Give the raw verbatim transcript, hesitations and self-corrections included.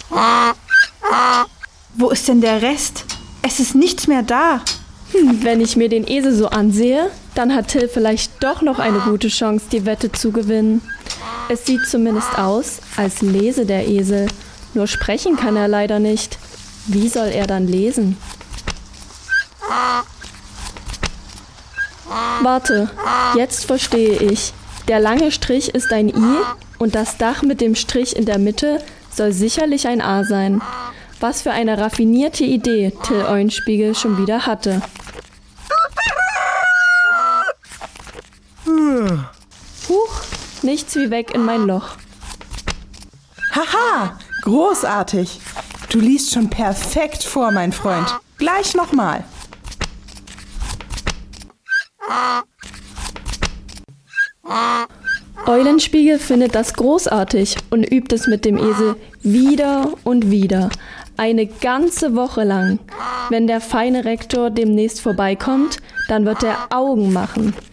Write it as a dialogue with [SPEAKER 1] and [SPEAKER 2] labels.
[SPEAKER 1] Wo ist denn der Rest? Es ist nichts mehr da.
[SPEAKER 2] Hm, wenn ich mir den Esel so ansehe, dann hat Till vielleicht doch noch eine gute Chance, die Wette zu gewinnen. Es sieht zumindest aus, als lese der Esel. Nur sprechen kann er leider nicht. Wie soll er dann lesen? Warte, jetzt verstehe ich. Der lange Strich ist ein I und das Dach mit dem Strich in der Mitte soll sicherlich ein A sein. Was für eine raffinierte Idee Till Eulenspiegel schon wieder hatte. Huch, nichts wie weg in mein Loch.
[SPEAKER 3] Haha, großartig. Du liest schon perfekt vor, mein Freund. Gleich nochmal.
[SPEAKER 2] Eulenspiegel findet das großartig und übt es mit dem Esel wieder und wieder. Eine ganze Woche lang. Wenn der feine Rektor demnächst vorbeikommt, dann wird er Augen machen.